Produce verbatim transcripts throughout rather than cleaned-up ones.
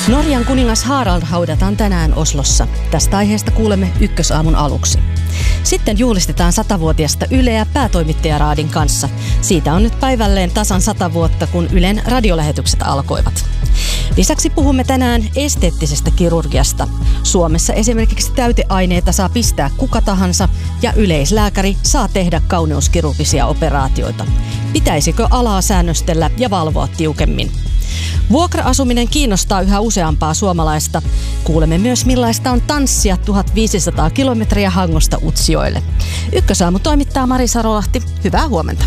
Norjan kuningas Harald haudataan tänään Oslossa. Tästä aiheesta kuulemme ykkösaamun aluksi. Sitten juhlistetaan satavuotiasta Yleä päätoimittaja Raadin kanssa. Siitä on nyt päivälleen tasan sata vuotta, kun Ylen radiolähetykset alkoivat. Lisäksi puhumme tänään esteettisestä kirurgiasta. Suomessa esimerkiksi täyteaineita saa pistää kuka tahansa ja yleislääkäri saa tehdä kauneuskirurgisia operaatioita. Pitäisikö alaa säännöstellä ja valvoa tiukemmin? Vuokra-asuminen kiinnostaa yhä useampaa suomalaista. Kuulemme myös, millaista on tanssia tuhatviisisataa kilometriä Hangosta Utsjoelle. Ykkösaamu toimittaa Mari Sarolahti. Hyvää huomenta.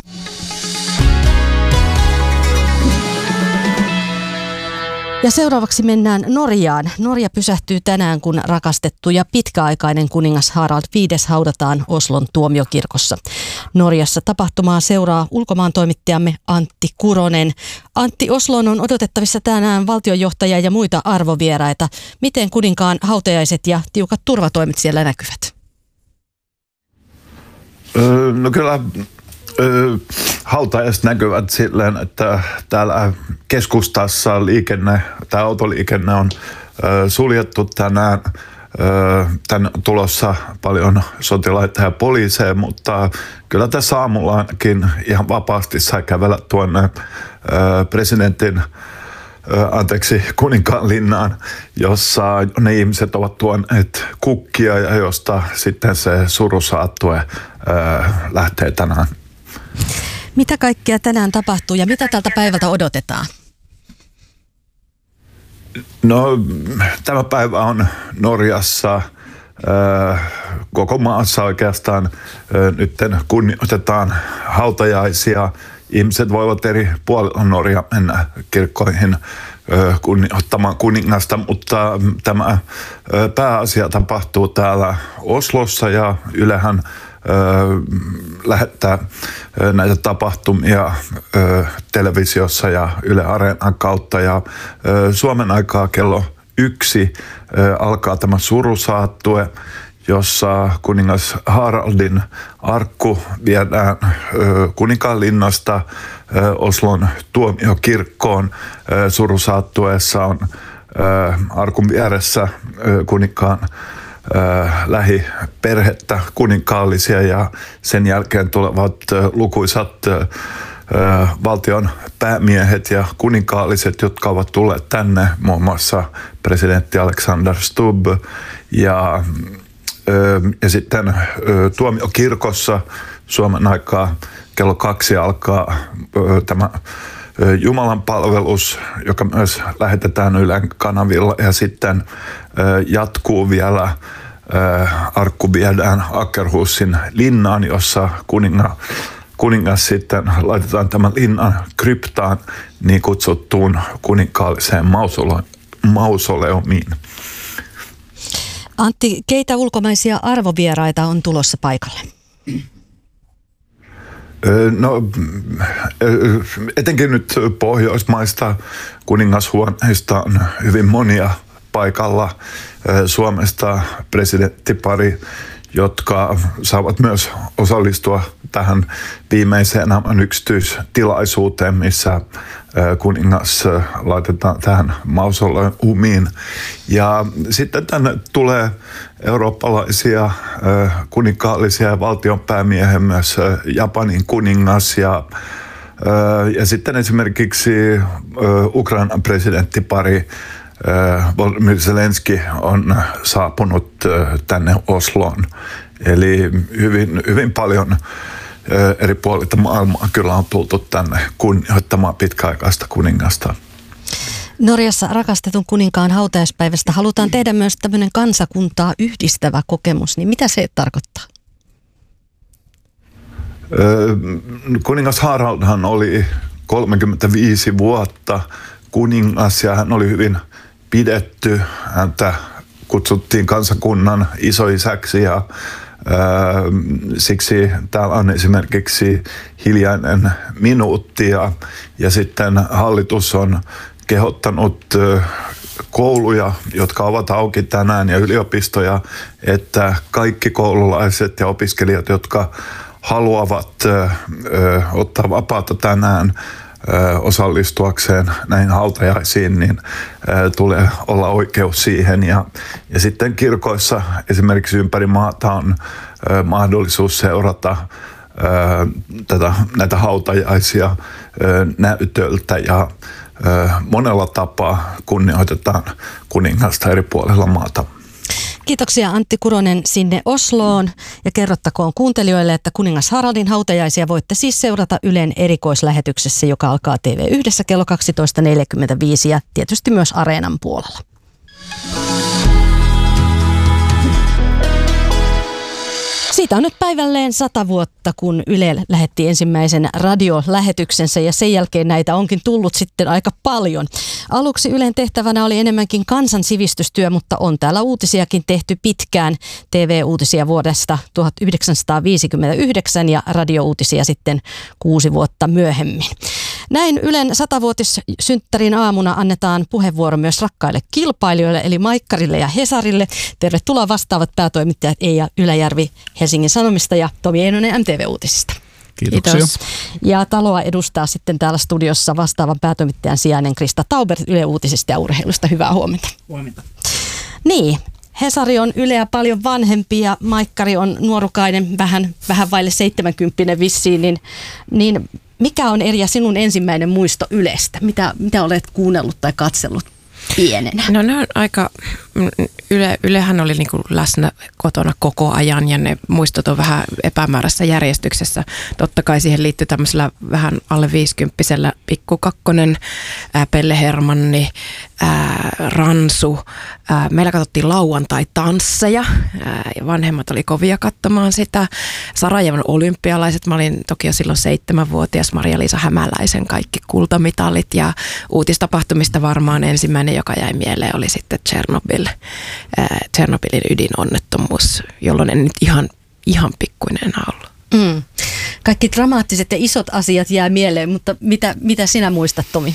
Ja seuraavaksi mennään Norjaan. Norja pysähtyy tänään, kun rakastettu ja pitkäaikainen kuningas Harald viides haudataan Oslon tuomiokirkossa. Norjassa tapahtumaa seuraa ulkomaan toimittajamme Antti Kuronen. Antti, Osloon on odotettavissa tänään valtionjohtajia ja muita arvovieraita. Miten kuninkaan hautajaiset ja tiukat turvatoimet siellä näkyvät? Öö, no kyllä... Hautajaiset näkyvät silleen, että täällä keskustassa liikenne, tämä autoliikenne on ö, suljettu tänään. Ö, tänne on tulossa paljon sotilaita ja poliiseja, mutta kyllä tässä aamulla ainakin ihan vapaasti sai kävellä tuonne ö, presidentin, ö, anteeksi, kuninkaan linnaan, jossa ne ihmiset ovat tuoneet kukkia ja josta sitten se surusaattue ö, lähtee tänään. Mitä kaikkea tänään tapahtuu ja mitä tältä päivältä odotetaan? No, tämä päivä on Norjassa, äh, koko maassa oikeastaan äh, nyt kunnioitetaan hautajaisia. Ihmiset voivat eri puolilla Norja mennä kirkkoihin äh, kunnioittamaan kuningasta, mutta tämä äh, pääasia tapahtuu täällä Oslossa ja Ylehän Öö, lähettää öö, näitä tapahtumia öö, televisiossa ja Yle Areenan kautta. Ja öö, Suomen aikaa kello yksi öö, alkaa tämä surusaattue, jossa kuningas Haraldin arkku viedään öö, Kuninkaanlinnasta öö, Oslon tuomiokirkkoon. Öö, surusaattueessa on öö, arkun vieressä öö, kuninkaan lähiperhettä, kuninkaallisia, ja sen jälkeen tulevat lukuisat valtion päämiehet ja kuninkaalliset, jotka ovat tulleet tänne, muun muassa presidentti Alexander Stubb. Ja, ja sitten tuomiokirkossa Suomen aikaa kello kaksi alkaa tämä Jumalan palvelus, joka myös lähetetään Ylen kanavilla, ja sitten jatkuu vielä, arkku viedään Akerhusin linnaan, jossa kuninga, kuningas sitten laitetaan tämän linnan kryptaan niin kutsuttuun kuninkaalliseen mausole, mausoleumiin. Antti, keitä ulkomaisia arvovieraita on tulossa paikalle? No, etenkin nyt Pohjoismaista kuningashuoneista on hyvin monia paikalla. Suomesta presidenttipari, jotka saavat myös osallistua tähän viimeiseen yksityistilaisuuteen, missä kuningas laitetaan tähän mausoleumiin. Ja sitten tänne tulee eurooppalaisia kuninkaallisia ja valtionpäämiehen, myös Japanin kuningas ja, ja sitten esimerkiksi Ukrainan presidenttipari Volodymyr Zelenski on saapunut tänne Osloon. Eli hyvin, hyvin paljon eri puolilta maailmaa kyllä on tultu tänne kunnioittamaan pitkäaikaista kuningasta. Norjassa rakastetun kuninkaan hautajaispäivästä halutaan tehdä myös tämmöinen kansakuntaa yhdistävä kokemus. Niin mitä se tarkoittaa? Kuningas Haraldhan oli kolmekymmentäviisi vuotta kuningas ja hän oli hyvin pidetty. Häntä kutsuttiin kansakunnan isoisäksi ja ää, siksi täällä on esimerkiksi hiljainen minuutti ja, ja sitten hallitus on kehottanut ää, kouluja, jotka ovat auki tänään ja yliopistoja, että kaikki koululaiset ja opiskelijat, jotka haluavat ää, ottaa vapaata tänään, osallistuakseen näihin hautajaisiin, niin tulee olla oikeus siihen. Ja, ja sitten kirkoissa esimerkiksi ympäri maata on mahdollisuus seurata tätä, näitä hautajaisia näytöltä ja monella tapaa kunnioitetaan kuningasta eri puolilla maata. Kiitoksia Antti Kuronen sinne Osloon ja kerrottakoon kuuntelijoille, että kuningas Haraldin hautajaisia voitte siis seurata Ylen erikoislähetyksessä, joka alkaa T V yhdessä kello kaksitoista neljäkymmentäviisi ja tietysti myös Areenan puolella. Siitä on nyt päivälleen sata vuotta, kun Yle lähetti ensimmäisen radiolähetyksensä ja sen jälkeen näitä onkin tullut sitten aika paljon. Aluksi Ylen tehtävänä oli enemmänkin kansansivistystyö, mutta on täällä uutisiakin tehty pitkään. T V-uutisia vuodesta tuhatyhdeksänsataaviisikymmentäyhdeksän ja radiouutisia sitten kuusi vuotta myöhemmin. Näin Ylen satavuotissynttärin aamuna annetaan puheenvuoro myös rakkaille kilpailijoille, eli Maikkarille ja Hesarille. Tervetuloa vastaavat päätoimittajat Eija Yläjärvi Helsingin Sanomista ja Tomi Einonen M T V-uutisista. Kiitoksia. Kiitos. Ja taloa edustaa sitten täällä studiossa vastaavan päätoimittajan sijainen Krista Taubert Yle Uutisista ja urheilusta. Hyvää huomenta. Huomenta. Niin, Hesari on Yleä paljon vanhempi ja Maikkari on nuorukainen, vähän, vähän vaille seitsemänkymppinen vissiin, niin, niin mikä on Erja sinun ensimmäinen muisto Ylestä? Mitä, mitä olet kuunnellut tai katsellut pienenä? No ne on aika, Yle, Ylehän oli niinku läsnä kotona koko ajan ja ne muistot on vähän epämääräisessä järjestyksessä. Totta kai siihen liittyy tämmöisellä vähän alle viisikymppisellä Pikku Kakkonen, ää, Pelle Hermanni, ää, Ransu. Ää, meillä katsottiin lauantai-tansseja ää, ja vanhemmat oli kovia katsomaan sitä. Sarajevan olympialaiset, mä olin toki jo silloin seitsemänvuotias, Maria-Liisa Hämäläisen kaikki kultamitalit ja uutistapahtumista varmaan ensimmäinen, joka jäi mieleen, oli sitten Tchernobyl, äh, Tchernobylin ydinonnettomuus, jolloin en nyt ihan, ihan pikkuinen enää ollut. Mm. Kaikki dramaattiset ja isot asiat jää mieleen, mutta mitä, mitä sinä muistat, Tomi?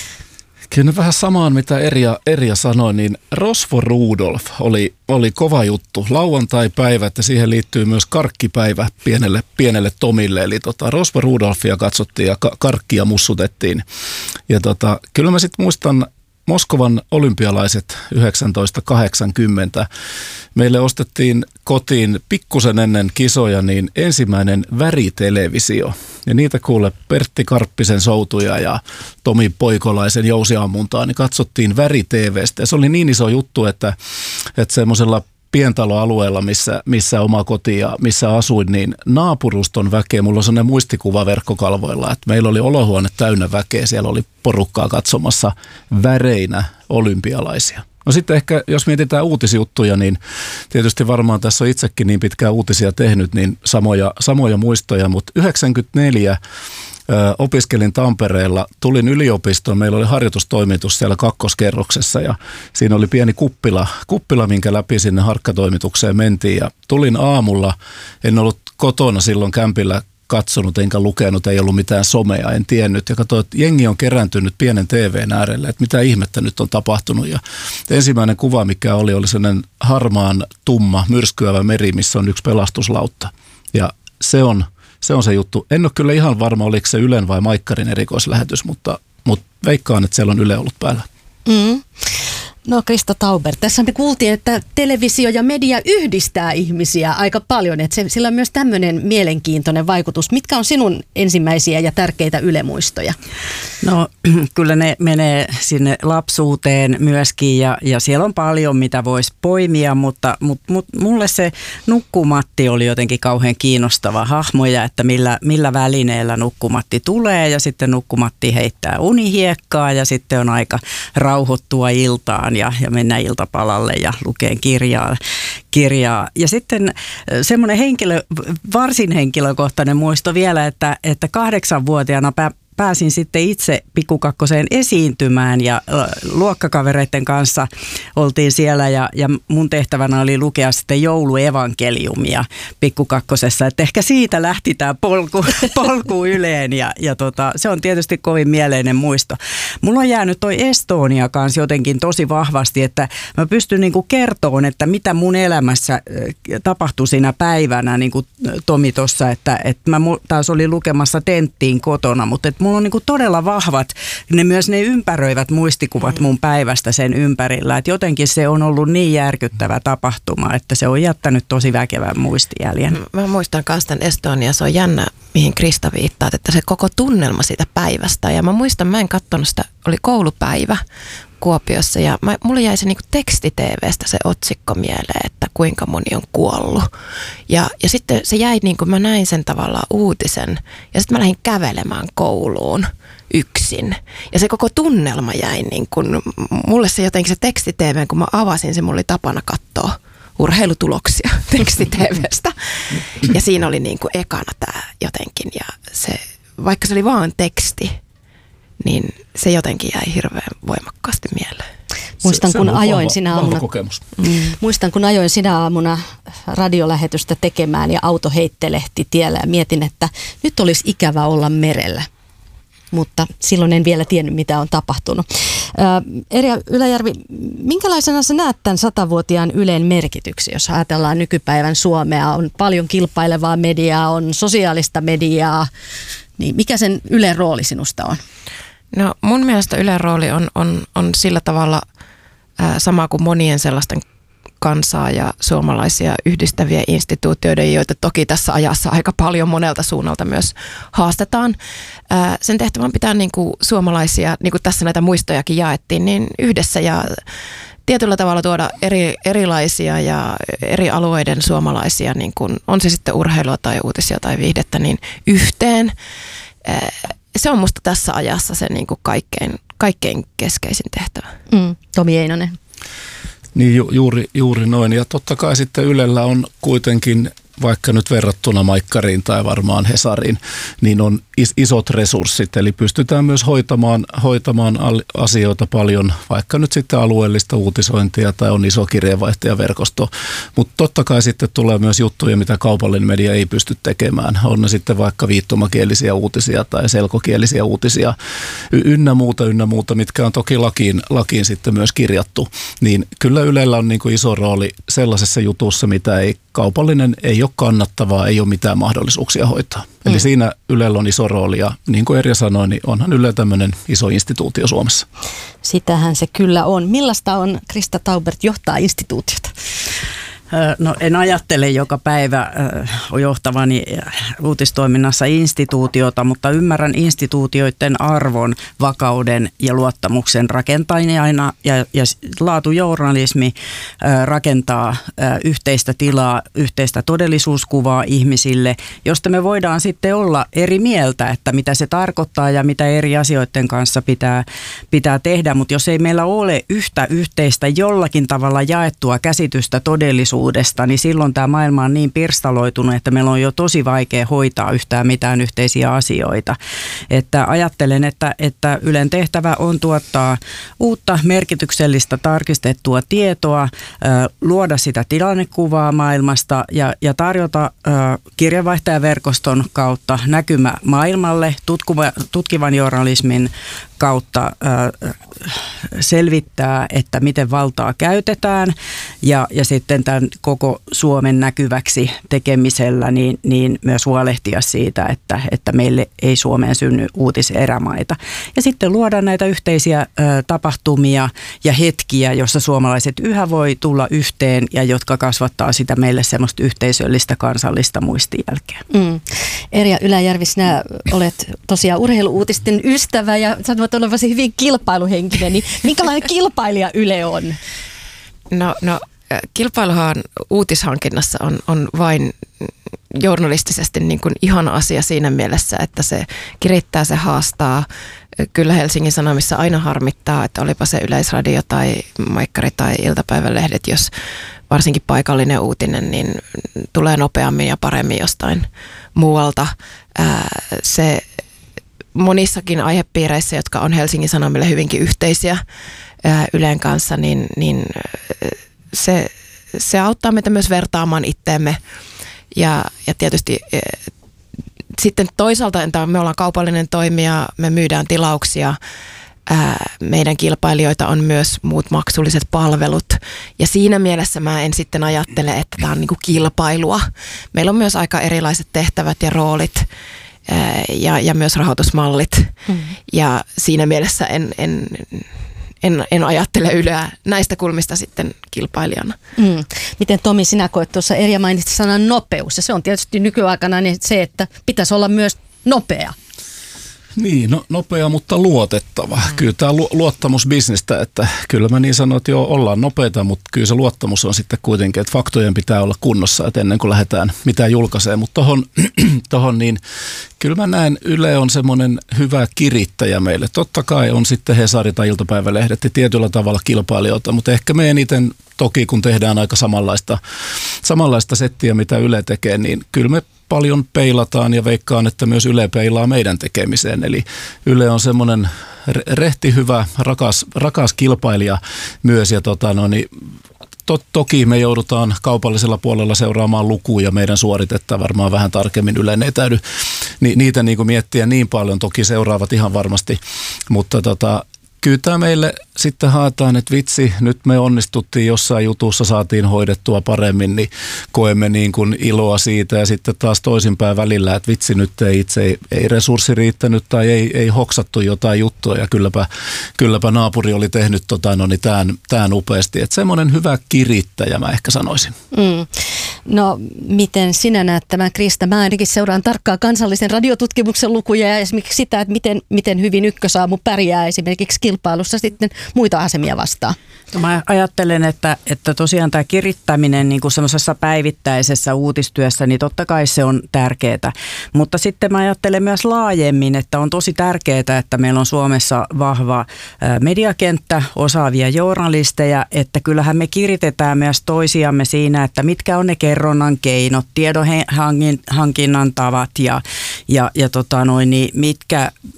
Kyllä vähän samaan, mitä Erja, Erja sanoi, niin Rosvo Rudolf oli, oli kova juttu. Lauantai-päivät ja siihen liittyy myös karkkipäivä pienelle, pienelle Tomille. Eli tota, Rosvo Rudolfia katsottiin ja ka- karkkia mussutettiin. Ja tota, kyllä mä sitten muistan Moskovan olympialaiset tuhatyhdeksänsataakahdeksankymmentä. Meille ostettiin kotiin pikkusen ennen kisoja niin ensimmäinen väritelevisio. Ja niitä kuule Pertti Karppisen soutuja ja Tomi Poikolaisen jousiammuntaa, niin katsottiin väri-T V:stä. Ja se oli niin iso juttu, että, että semmoisella pientaloalueella, missä, missä oma koti ja missä asuin, niin naapuruston väkeä, mulla on sellainen muistikuva verkkokalvoilla, että meillä oli olohuone täynnä väkeä, siellä oli porukkaa katsomassa väreinä olympialaisia. No sitten ehkä, jos mietitään uutisjuttuja, niin tietysti varmaan tässä on itsekin niin pitkään uutisia tehnyt, niin samoja, samoja muistoja, mutta yhdeksänkymmentäneljä Ö, opiskelin Tampereella, tulin yliopistoon, meillä oli harjoitustoimitus siellä kakkoskerroksessa ja siinä oli pieni kuppila, kuppila minkä läpi sinne harkkatoimitukseen mentiin ja tulin aamulla, en ollut kotona silloin kämpillä katsonut enkä lukenut, ei ollut mitään somea, en tiennyt ja katsoin, että jengi on kerääntynyt pienen T V:n äärelle, että mitä ihmettä nyt on tapahtunut ja ensimmäinen kuva mikä oli, oli sellainen harmaan tumma myrskyävä meri, missä on yksi pelastuslautta ja se on Se on se juttu. En ole kyllä ihan varma, oliko se Ylen vai Maikkarin erikoislähetys, mutta, mutta veikkaan, että siellä on Yle ollut päällä. Mm. No Krista Taubert, tässä me kuultiin, että televisio ja media yhdistää ihmisiä aika paljon, että se, sillä on myös tämmöinen mielenkiintoinen vaikutus. Mitkä on sinun ensimmäisiä ja tärkeitä Yle-muistoja? No kyllä ne menee sinne lapsuuteen myöskin ja, ja siellä on paljon mitä voisi poimia, mutta, mutta, mutta mulle se Nukkumatti oli jotenkin kauhean kiinnostava hahmo ja että millä, millä välineellä Nukkumatti tulee ja sitten Nukkumatti heittää unihiekkaa ja sitten on aika rauhoittua iltaan. Ja, ja mennään iltapalalle ja lukee kirjaa, kirjaa. Ja sitten semmoinen henkilö, varsin henkilökohtainen muisto vielä, että, että kahdeksanvuotiaana pä, pääsin sitten itse Pikku Kakkoseen esiintymään ja luokkakavereiden kanssa oltiin siellä ja, ja mun tehtävänä oli lukea sitten jouluevankeliumia Pikku Kakkosessa. Että ehkä siitä lähti tämä polku, polku Yleen ja, ja tota, se on tietysti kovin mieleinen muisto. Mulla on jäänyt toi Estonia kanssa jotenkin tosi vahvasti, että mä pystyn niinku kertomaan, että mitä mun elämässä tapahtui siinä päivänä, niin kuin Tomi tuossa, että, että mä taas olin lukemassa tenttiin kotona, mutta että mulla on niin kuin todella vahvat, ne myös ne ympäröivät muistikuvat mun päivästä sen ympärillä. Että jotenkin se on ollut niin järkyttävä tapahtuma, että se on jättänyt tosi väkevän muistijäljen. Mä muistan myös tämän Estonia, se on jännä, mihin Krista viittaa, että se koko tunnelma siitä päivästä. Ja mä muistan, mä en katsonut sitä, oli koulupäivä Kuopiossa ja mä, mulle jäi se niinku teksti T V:stä se otsikko mieleen, että kuinka moni on kuollut. Ja, ja sitten se jäi niin kuin mä näin sen tavallaan uutisen ja sitten mä lähdin kävelemään kouluun yksin. Ja se koko tunnelma jäi niin kuin, mulle se jotenkin se teksti T V, kun mä avasin, se mulla oli tapana katsoa urheilutuloksia teksti T V:stä. Ja siinä oli niin kuin ekana tää jotenkin ja se, vaikka se oli vaan teksti, niin se jotenkin jäi hirveän voimakkaasti mieleen. Muistan, se, kun se ajoin vahva, sinä vahva aamuna, kokemus. Mm. Muistan, kun ajoin sinä aamuna radiolähetystä tekemään ja auto heittelehti tiellä ja mietin, että nyt olisi ikävä olla merellä. Mutta silloin en vielä tiennyt, mitä on tapahtunut. Erja Yläjärvi, minkälaisena sä näet tämän satavuotiaan Ylen merkityksi, jos ajatellaan nykypäivän Suomea? On paljon kilpailevaa mediaa, on sosiaalista mediaa. Niin mikä sen Ylen rooli sinusta on? No mun mielestä Ylen rooli on, on, on sillä tavalla ää, sama kuin monien sellaisten kansaa ja suomalaisia yhdistäviä instituutioiden, joita toki tässä ajassa aika paljon monelta suunnalta myös haastetaan. Ää, sen tehtävän pitää niin kuin suomalaisia, niin kuin tässä näitä muistojakin jaettiin, niin yhdessä ja tietyllä tavalla tuoda eri, erilaisia ja eri alueiden suomalaisia, niin kuin, on se sitten urheilua tai uutisia tai viihdettä, niin yhteen. Ää, se on musta tässä ajassa se niin kuin kaikkein, kaikkein keskeisin tehtävä. Mm, Tomi Einonen. Niin ju, juuri, juuri noin. Ja totta kai sitten Ylellä on kuitenkin, vaikka nyt verrattuna Maikkariin tai varmaan Hesariin, niin on is, isot resurssit. Eli pystytään myös hoitamaan, hoitamaan asioita paljon, vaikka nyt sitten alueellista uutisointia tai on iso kirjeenvaihtajaverkosto. Mutta totta kai sitten tulee myös juttuja, mitä kaupallinen media ei pysty tekemään. On ne sitten vaikka viittomakielisiä uutisia tai selkokielisiä uutisia y- ynnä muuta, ynnä muuta, mitkä on toki lakiin, lakiin sitten myös kirjattu. Niin kyllä Ylellä on niin kuin iso rooli sellaisessa jutussa, mitä ei kaupallinen ei ole kannattavaa, ei ole mitään mahdollisuuksia hoitaa. Mm. Eli siinä Ylellä on iso rooli ja niin kuin Erja sanoi, niin onhan Yle tämmöinen iso instituutio Suomessa. Sitähän se kyllä on. Millaista on Krista Taubert johtaa instituutiota? No en ajattele joka päivä johtavani uutistoiminnassa instituutiota, mutta ymmärrän instituutioiden arvon, vakauden ja luottamuksen rakentajana ja, ja laatujournalismi rakentaa yhteistä tilaa, yhteistä todellisuuskuvaa ihmisille, josta me voidaan sitten olla eri mieltä, että mitä se tarkoittaa ja mitä eri asioiden kanssa pitää, pitää tehdä, mutta jos ei meillä ole yhtä yhteistä jollakin tavalla jaettua käsitystä todellisuudesta, niin silloin tämä maailma on niin pirstaloitunut, että meillä on jo tosi vaikea hoitaa yhtään mitään yhteisiä asioita. Että ajattelen, että, että Ylen tehtävä on tuottaa uutta merkityksellistä tarkistettua tietoa, luoda sitä tilannekuvaa maailmasta ja, ja tarjota kirjeenvaihtajaverkoston kautta näkymä maailmalle, tutkuva, tutkivan journalismin kautta äh, selvittää, että miten valtaa käytetään ja, ja sitten tämän koko Suomen näkyväksi tekemisellä niin, niin myös huolehtia siitä, että, että meille ei Suomeen synny uutiserämaita. Ja sitten luoda näitä yhteisiä äh, tapahtumia ja hetkiä, jossa suomalaiset yhä voi tulla yhteen ja jotka kasvattaa sitä meille semmoista yhteisöllistä kansallista muistijälkeä. Mm. Erja Yläjärvi, sinä olet tosiaan urheiluuutisten ystävä ja sä voit olla varsin hyvin kilpailuhenkinen, niin minkälainen kilpailija Yle on? No, no kilpailuhan uutishankinnassa on, on vain journalistisesti niin kuin ihana asia siinä mielessä, että se kirittää, se haastaa. Kyllä Helsingin Sanomissa aina harmittaa, että olipa se Yleisradio tai Maikkari tai iltapäivälehdet, jos varsinkin paikallinen uutinen, niin tulee nopeammin ja paremmin jostain muualta. Ää, se monissakin aihepiireissä, jotka on Helsingin Sanomille hyvinkin yhteisiä ää, Ylen kanssa, niin, niin se, se auttaa meitä myös vertaamaan itteemme. Ja, ja tietysti ää, sitten toisaalta että me ollaan kaupallinen toimija, me myydään tilauksia, ää, meidän kilpailijoita on myös muut maksulliset palvelut. Ja siinä mielessä mä en sitten ajattele, että tämä on niinku kilpailua. Meillä on myös aika erilaiset tehtävät ja roolit. ja, ja myös rahoitusmallit. Mm. Ja siinä mielessä en, en, en, en ajattele Yleä näistä kulmista sitten kilpailijana. Mm. Miten Tomi, sinä koet tuossa Erja mainitsi sanan nopeus, ja se on tietysti nykyaikana niin se, että pitäisi olla myös nopea. Niin, no, nopea, mutta luotettava. Mm. Kyllä tämä lu- luottamusbisnestä, että kyllä mä niin sanon, että joo, ollaan nopeita, mutta kyllä se luottamus on sitten kuitenkin, että faktojen pitää olla kunnossa, että ennen kuin lähdetään mitään julkaisee. Mutta tohon, tohon niin, kyllä mä näen, Yle on semmoinen hyvä kirittäjä meille. Totta kai on sitten Hesari tai iltapäivälehdet ja tietyllä tavalla kilpailijoita, mutta ehkä me eniten toki, kun tehdään aika samanlaista, samanlaista settiä, mitä Yle tekee, niin kyllä me paljon peilataan ja veikkaan, että myös Yle peilaa meidän tekemiseen. Eli Yle on semmoinen rehti hyvä, rakas, rakas kilpailija myös. Ja tota, no niin, to, toki me joudutaan kaupallisella puolella seuraamaan lukuja meidän suoritetta varmaan vähän tarkemmin. Ylen ei täydy ni, niitä niin kuin miettiä niin paljon. Toki seuraavat ihan varmasti, mutta tota, kyllä tämä meille sitten haetaan, että vitsi, nyt me onnistuttiin jossain jutussa, saatiin hoidettua paremmin, niin koemme niin kuin iloa siitä ja sitten taas toisinpäin välillä, että vitsi, nyt ei itse ei, ei resurssi riittänyt tai ei, ei hoksattu jotain juttua ja kylläpä, kylläpä naapuri oli tehnyt tota, no niin tämän, tämän upeasti. Että semmoinen hyvä kirittäjä mä ehkä sanoisin. Mm. No miten sinä näet tämän, Krista? Mä ainakin seuraan tarkkaan kansallisen radiotutkimuksen lukuja ja esimerkiksi sitä, että miten, miten hyvin Ykkösaamu pärjää esimerkiksi kilpailussa sitten muita asemia vastaan. No mä ajattelen, että, että tosiaan tämä kirittäminen niin kuin semmoisessa päivittäisessä uutistyössä, niin totta kai se on tärkeää. Mutta sitten mä ajattelen myös laajemmin, että on tosi tärkeää, että meillä on Suomessa vahva mediakenttä, osaavia journalisteja, että kyllähän me kiritetään myös toisiamme siinä, että mitkä on ne kerronnan keinot, tiedon hankinnan tavat ja, ja, ja tota noin, niin mitkä